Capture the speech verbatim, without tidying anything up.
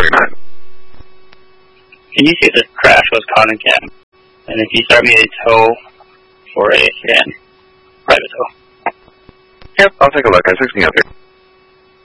thirty-nine. Can you see if this crash was caught in cam? And if you start me a tow for a scan, private tow. Yep, I'll take a look. I'm sixteen up here.